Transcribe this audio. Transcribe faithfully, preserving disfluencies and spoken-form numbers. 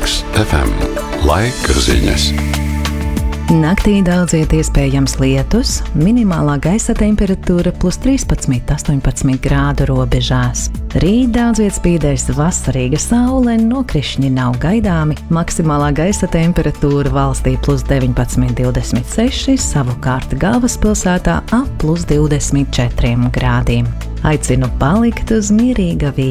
Laks F M. Laika ziņas. Naktī daudziet iespējams lietus, minimālā gaisa temperatūra plus trīspadsmit līdz astoņpadsmit grādu robežās. Rīt daudziet spīdēs vasarīga saule, nokrišņi nav gaidāmi, maksimālā gaisa temperatūra valstī plus deviņpadsmit līdz divdesmit seši, savukārt galvaspilsētā ap plus divdesmit četriem grādiem. Aicinu palikt uz mierīga vīja.